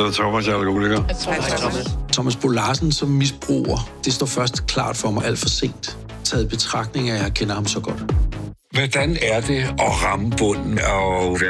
Så Thomas er alkoholiker. Thomas Bo Larsen som misbruger, det står først klart for mig alt for sent. Taget i betragtning af, at jeg kender ham så godt. Hvordan er det at ramme bunden og